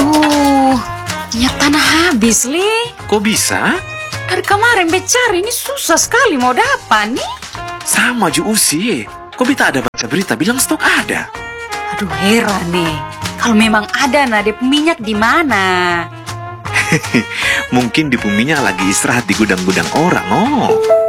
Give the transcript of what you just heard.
Aduh, minyak tanah habis, Li. Kok bisa? Dari kemarin becari ini susah sekali mau dapat nih. Sama ju usi. Kok beta ada baca berita bilang stok ada? Aduh, heran nih. Kalau memang ada nah dep minyak di mana? Mungkin di minyak lagi istirahat di gudang-gudang orang, oh.